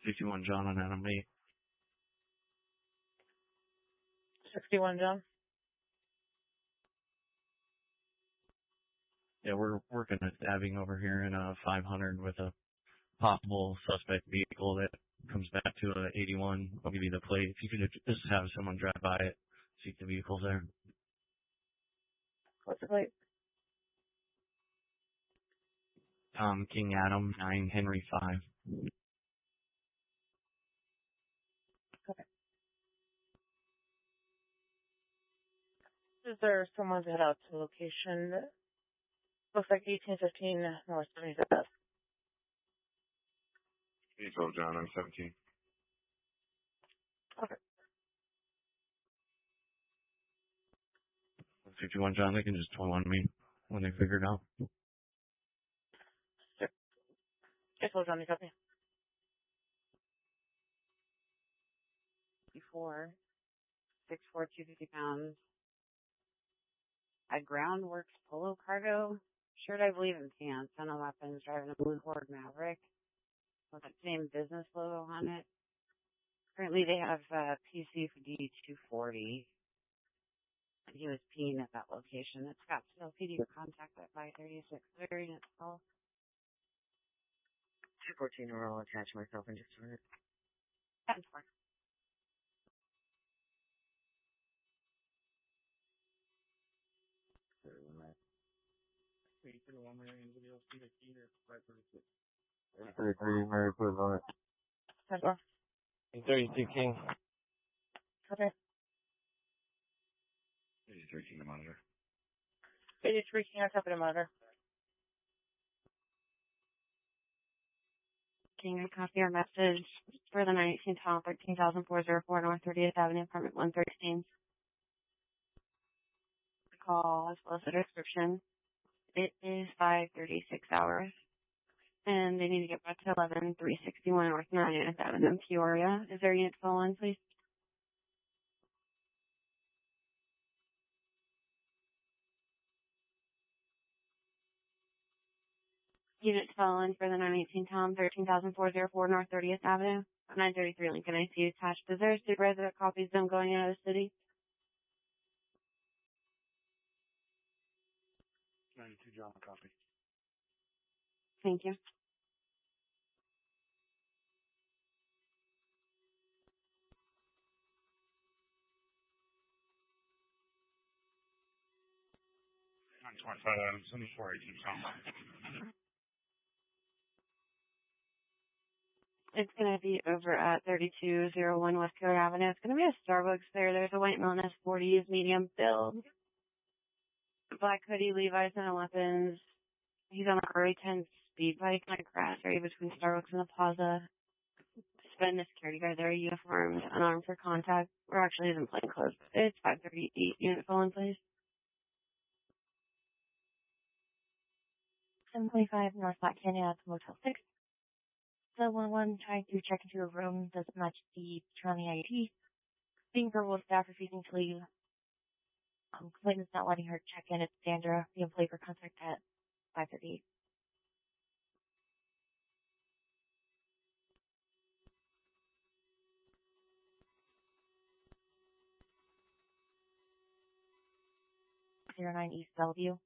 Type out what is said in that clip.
61 John on Adam 8. 61 John. Yeah, we're working a stabbing over here in 500 with a possible suspect vehicle that comes back to 81. I'll give you the plate. If you could just have someone drive by it, see if the vehicle's there. What's the plate? Tom King Adam, 9 Henry 5. Okay. Is there someone to head out to the location? Looks like 1815 North 75th. 12 John, I'm 17. Okay. 51 John, they can just 21 me when they figure it out. Sure. Yes, hold on, you copy. 54, 6'4", 250 pounds. A Groundworks polo cargo shirt, I believe, and pants. On a weapons, driving a blue Ford Maverick with that same business logo on it. Currently, they have PC for D240. He was peeing at that location. It's got still PD contact at 536. Variant call. 214, or I'll attach myself in just a minute. 10-4. Mary put it on it. 10-4. 32 King. Okay. 83 King, the monitor. 83 King, I copy the monitor. King, I copy your message for the 19 Tom 13,404 North 30th Avenue, apartment 113. The call as well as the description. It is 5:36 hours, and they need to get back to 11361 North 90th Avenue, Peoria. Is there a unit to on, please? Unit to on for the 918 Tom 13,404 North 30th Avenue, 933 Lincoln ICU attached. Is there a supervisor that copies them going out of the city? 92 John, copy. Thank you. Adam, 74 18 Tom. It's going to be over at 3201 West Keller Avenue. It's going to be a Starbucks there. There's a white Millen S40s, medium build. Black hoodie, Levi's, and weapons. He's on a early 10 speed bike on a grass area between Starbucks and the plaza. Spend the security guard there, uniformed, unarmed for contact. Or actually, he's in plain clothes. It's 538 unit phone, please. 725 North Black Canyon at the Motel 6. The 11 trying to check into a room doesn't match the picture on the ID. Being verbal staff refusing to leave. Complainant's not letting her check in. It's Sandra, the employee for contact at 538. Zero 09 East Bellevue.